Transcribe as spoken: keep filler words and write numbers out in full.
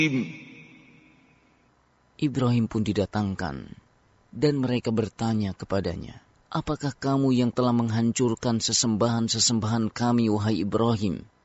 Ibrahim pun didatangkan, dan mereka bertanya kepadanya, "Apakah kamu yang telah menghancurkan sesembahan-sesembahan kami, wahai Ibrahim?"